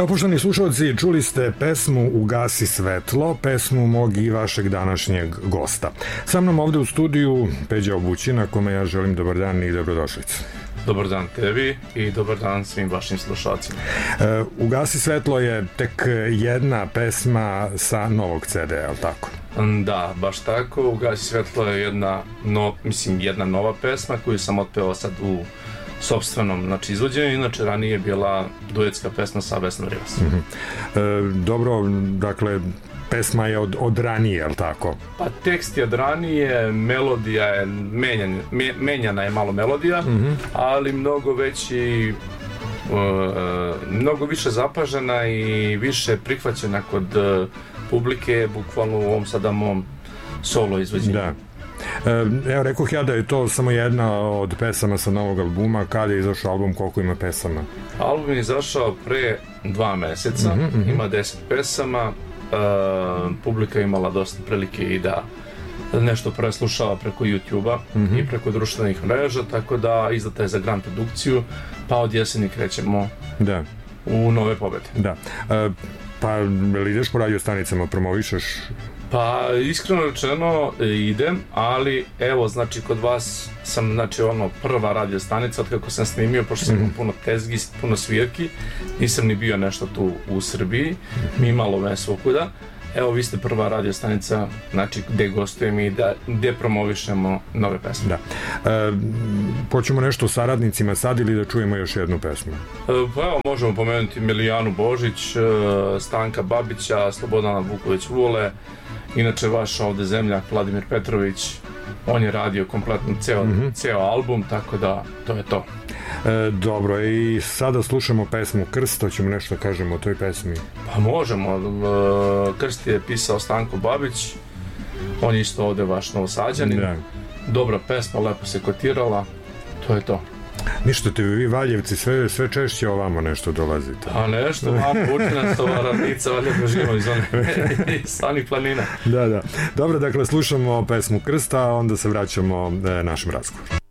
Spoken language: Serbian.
Evo, poštovani slušalci, čuli ste pesmu Ugasi svetlo, pesmu mog i vašeg današnjeg gosta. Sa mnom ovde u studiju Peđa Obućina, kome ja želim dobar dan i dobrodošlicu. Dobar dan tebi i dobar dan svim vašim slušalcima. Ugasi svetlo je tek jedna pesma sa novog CD-a, je li tako? Da, baš tako. Ugasi svetlo je jedna nova pesma koju sam otpevao sad u sopstvenom izvođenju, inače ranije je bila duetska pesma sa Vesnom Rivas. Dobro, dakle, pesma je od ranije, je li tako? Pa tekst je od ranije, melodija je, menjana je malo melodija, ali mnogo veći, mnogo više zapažena i više prihvaćena kod publike, bukvalno u ovom sada mom solo izvođenju. Da. Evo, rekoh ja da je to samo jedna od pesama sa novog albuma. Kada je izašao album, koliko ima pesama? Album je izašao pre 2 meseca, ima 10 pesama, publika je imala dosta prilike i da nešto preslušava preko YouTube-a i preko društvenih mreža, tako da izdata je za Grand produkciju, pa od jeseni krećemo u nove pobede. Da. Pa, li ideš po radio stanicama, promovišeš? Pa, iskreno rečeno idem, ali evo, znači, kod vas sam, prva radio stanica od kako sam snimio, pošto sam imao puno tezgi, puno svirki, nisam ni bio nešto tu u Srbiji, mi malo me svukuda. Evo, vi ste prva radio stanica, znači, gde gostujem i gde promovišemo nove pesme. Da. Hoćemo nešto o saradnicima sad ili da čujemo još jednu pesmu? Pa evo, možemo pomenuti Milijanu Božić, Stanka Babića, Slobodana Vuković-Vule, inače vaš ovde zemljak Vladimir Petrović, on je radio kompletno ceo album, tako da to je to. Dobro, i sada slušamo pesmu Krst, hoćemo nešto kažemo o toj pesmi? Pa možemo, Krst je pisao Stanko Babić, on je isto ovde vaš Novosađanin, dobra pesma, lepo se kotirala, to je to. Ništa, te vi Valjevci sve češće ovamo nešto dolazite. A nešto, uči nas ova ravnica, Valjevka živimo iz onih planina. Da. Dobro, dakle, slušamo pesmu Krsta, onda se vraćamo našem razgovoru.